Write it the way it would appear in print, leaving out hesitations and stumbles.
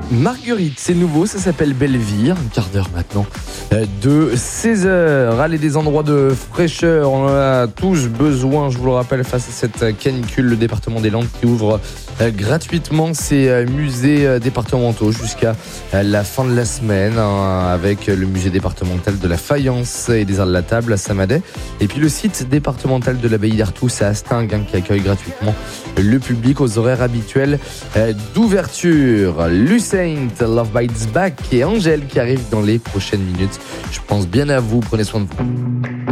Marguerite, c'est nouveau, ça s'appelle Belleville, un quart d'heure maintenant de 16h. Allez, des endroits de fraîcheur, on en a tous besoin, je vous le rappelle, face à cette canicule. Le département des Landes qui ouvre gratuitement ses musées départementaux jusqu'à la fin de la semaine, avec le musée départemental de la faïence et des arts de la table à Samadey, et puis le site départemental de l'abbaye d'Artous à Astingues, qui accueille gratuitement le public aux horaires habituels d'ouverture. Lusaint, Love Bites Back, et Angèle qui arrive dans les prochaines minutes. Je pense bien à vous, prenez soin de vous.